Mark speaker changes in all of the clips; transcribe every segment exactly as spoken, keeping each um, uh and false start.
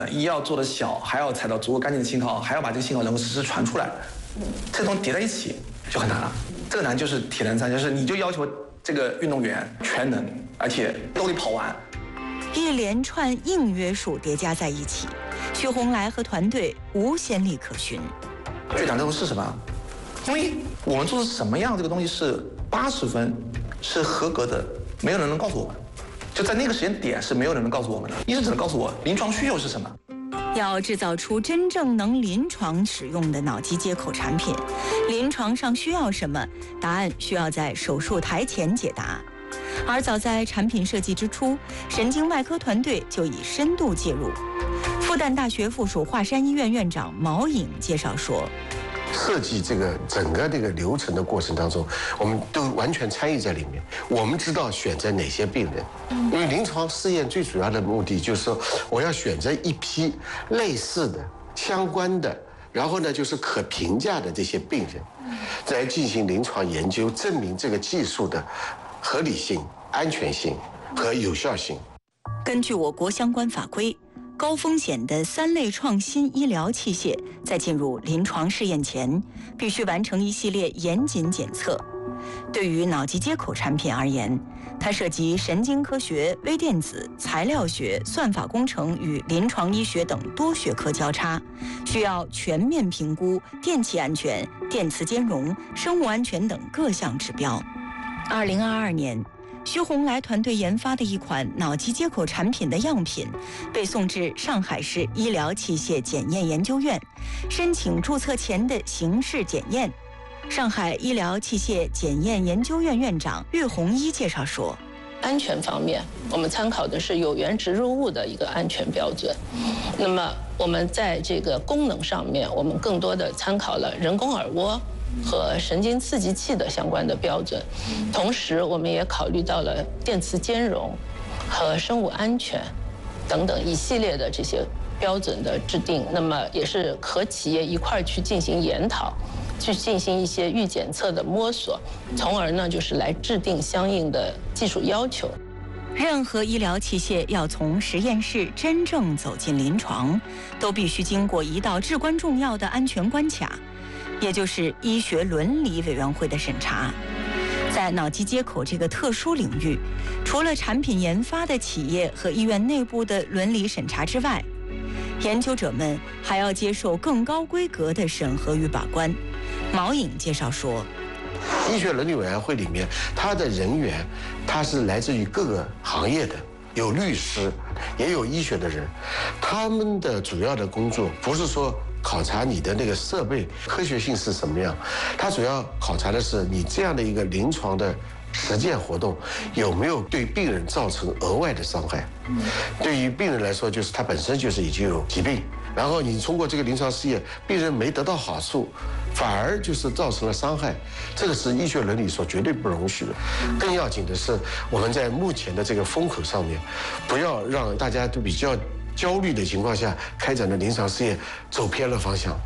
Speaker 1: 医药做的小，还要采到足够干净的信号，还要把这个信号能够实时传出来，这东西叠在一起就很难了。这个难就是铁人三项，就是你就要求这个运动员全能，而且都得跑完。
Speaker 2: 一连串硬约束叠加在一起，徐洪来和团队无先例可循。
Speaker 1: 最难的是什么？因为我们做的什么样这个东西是八十分是合格的，没有人能告诉我们。就在那个时间点是没有人能告诉我们的，医生只能告诉我临床需求是什么。
Speaker 2: 要制造出真正能临床使用的脑机接口产品，临床上需要什么？答案需要在手术台前解答。而早在产品设计之初，神经外科团队就已深度介入。复旦大学附属华山医院院长毛颖介绍说，
Speaker 3: 设计这个整个这个流程的过程当中，我们都完全参与在里面。我们知道选择哪些病人，因为临床试验最主要的目的就是说，我要选择一批类似的、相关的，然后呢就是可评价的这些病人，来进行临床研究，证明这个技术的合理性、安全性和有效性。
Speaker 2: 根据我国相关法规，高风险的三类创新医疗器械在进入临床试验前，必须完成一系列严谨检测。对于脑机接口产品而言，它涉及神经科学、微电子、材料学、算法工程与临床医学等多学科交叉，需要全面评估电气安全、电磁兼容、生物安全等各项指标。二零二二年，徐洪来团队研发的一款脑机接口产品的样品被送至上海市医疗器械检验研究院，申请注册前的形式检验。上海医疗器械检验研究院院长岳红一介绍说，
Speaker 4: 安全方面，我们参考的是有源植入物的一个安全标准。那么我们在这个功能上面，我们更多的参考了人工耳蜗和神经刺激器的相关的标准，同时我们也考虑到了电磁兼容和生物安全等等一系列的这些标准的制定。那么也是和企业一块儿去进行研讨，去进行一些预检测的摸索，从而呢就是来制定相应的技术要求。
Speaker 2: 任何医疗器械要从实验室真正走进临床，都必须经过一道至关重要的安全关卡，也就是医学伦理委员会的审查。在脑机接口这个特殊领域，除了产品研发的企业和医院内部的伦理审查之外，研究者们还要接受更高规格的审核与把关。毛颖介绍说，
Speaker 3: 医学伦理委员会里面，它的人员他是来自于各个行业的，有律师，也有医学的人，他们的主要的工作不是说考察你的那个设备科学性是什么样，它主要考察的是你这样的一个临床的实践活动有没有对病人造成额外的伤害。对于病人来说，就是他本身就是已经有疾病，然后你通过这个临床试验，病人没得到好处，反而就是造成了伤害，这个是医学伦理所绝对不容许的。更要紧的是，我们在目前的这个风口上面，不要让大家都比较焦虑的情况下开展的临床试验走偏了方向。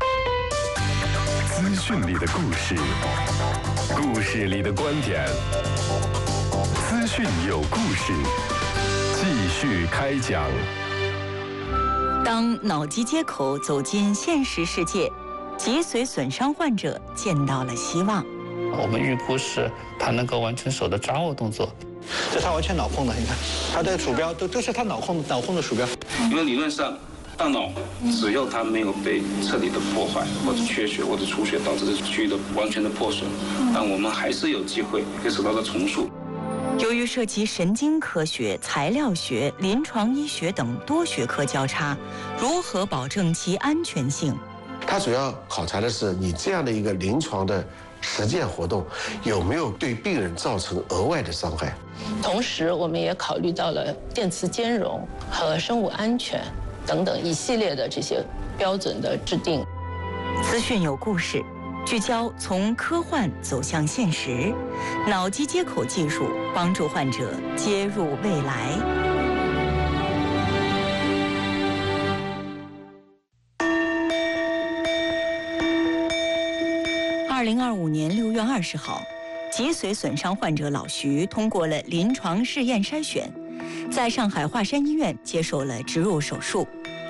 Speaker 5: 资讯里的故事，故事里的观点，资讯有故事，继续开讲。
Speaker 2: 当脑机接口走进现实世界，脊髓损伤患者见到了希望。
Speaker 6: 我们预估是他能够完成手的抓握动作。
Speaker 1: 这它完全脑控的，你看，它的鼠标都都是它脑控脑控的鼠标。
Speaker 7: 因为理论上，大脑只要它没有被彻底的破坏或者缺血或者出血导致这区域的完全的破损，但我们还是有机会可以使到它重塑。
Speaker 2: 由于涉及神经科学、材料学、临床医学等多学科交叉，如何保证其安全性？
Speaker 3: 它主要考察的是你这样的一个临床的实践活动有没有对病人造成额外的伤害。
Speaker 4: 同时，我们也考虑到了电磁兼容和生物安全等等一系列的这些标准的制定。
Speaker 2: 资讯有故事，聚焦从科幻走向现实，脑机接口技术帮助患者接入未来。二零二五年六月二十号，脊髓损伤患者老徐通过了临床试验筛选，在上海华山医院接受了植入手术。